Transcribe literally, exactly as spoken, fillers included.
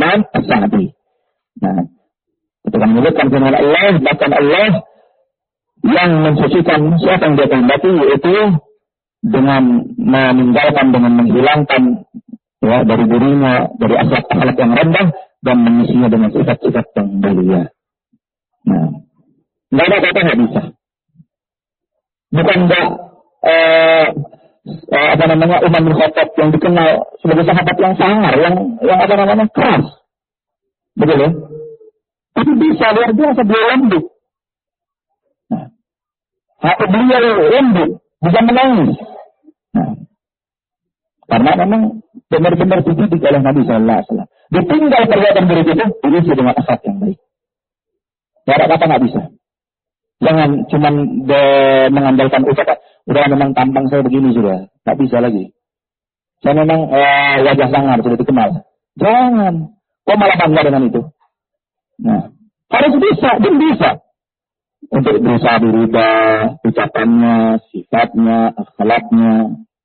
Al-Imam As-Sa'di. Nah, ketika menyebutkan firman Allah, bahkan Allah yang mensucikan siapa yang dia kehendaki, yaitu dengan meninggalkan, dengan menghilangkan ya dari dirinya, dari akhlak-akhlak yang rendah dan mengisinya dengan sifat-sifat yang mulia. Nah, nggak ada kata nggak bisa. Bukan nggak eh, eh, apa namanya Umar bin Khattab yang dikenal sebagai sahabat yang sangar, yang yang apa namanya keras, betul ya? Tapi bisa luar biasa dia lembut. Nah, hati beliau lembut, bisa menangis. Nah, karena memang benar-benar dididik oleh Nabi Sallallahu Alaihi Wasallam. Ditinggal perbuatan buruk itu diisi dengan akhlak yang baik. Tidak ada kata nggak bisa. Jangan cuma mengandalkan ucapan. Udah memang tampang saya begini sudah, nggak bisa lagi. Saya memang eh, wajah sangar sudah dikenal. Jangan. Kok malah bangga dengan itu? Nah, harus bisa, dan bisa. Untuk berusaha dirubah ucapannya, sifatnya, akhlaknya.